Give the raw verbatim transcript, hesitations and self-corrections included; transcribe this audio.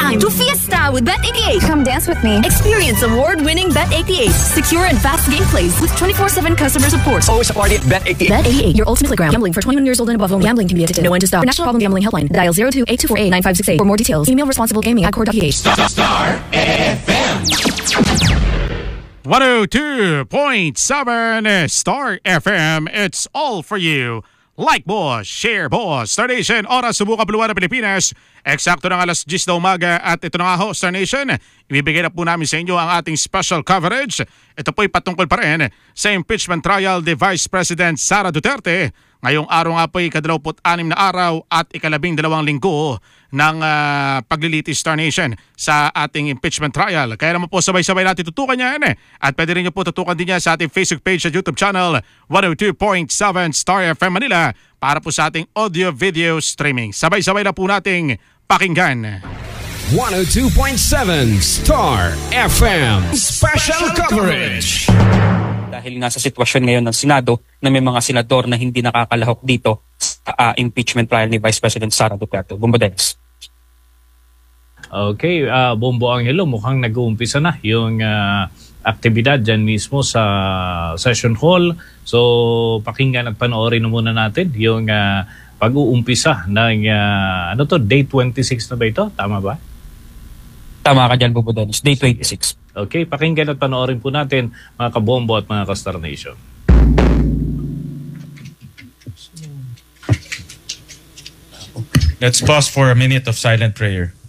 time to fiesta with Bet eighty-eight. Come dance with me. Experience award-winning Bet eighty-eight. Secure and fast gameplays with twenty-four seven customer support. Always a party at Bet eighty-eight. Bet eighty-eight, your ultimate playground. Gambling for twenty-one years old and above only. Gambling can be addictive. Know when to stop. For National Problem Gambling Helpline, dial zero two eight two four eight nine five six eight for more details. Email responsiblegaming at core dot p h. Star, Star F M. one oh two point seven Star F M. It's all for you. Like boss, share boss. Star Nation, oras subukan puluhan ng Pilipinas. Eksakto ng alas diyes na umaga at ito na nga ho, Star Nation. Ibibigay na po namin sa inyo ang ating special coverage. Ito po'y patungkol pa rin sa impeachment trial ni Vice President Sara Duterte. Ngayong araw nga po'y ikadalawamput-anim na araw at ikalabing dalawang linggo ng uh, paglilitis, Star Nation, sa ating impeachment trial. Kaya naman po sabay-sabay natin tutukan yan. At pwede rin nyo po tutukan din yan sa ating Facebook page at YouTube channel one oh two point seven Star F M Manila para po sa ating audio-video streaming. Sabay-sabay na po nating pakinggan. one oh two point seven Star F M Special Coverage. Dahil nga sa sitwasyon ngayon ng Senado na may mga senador na hindi nakakalahok dito sa uh, impeachment trial ni Vice President Sara Duterte. Bumbadex. Okay, uh, Bombo Angelo, mukhang nag-uumpisa na yung uh, aktibidad dyan mismo sa session hall. So pakinggan at panoorin na muna natin yung uh, pag-uumpisa ng uh, ano to, day twenty-six na ba ito? Tama ba? Tama ka dyan, Bumbadex. Day twenty-six. Okay, pakinggan at panoorin po natin mga kabombo at mga ka-Star Nation. Let's pause for a minute of silent prayer.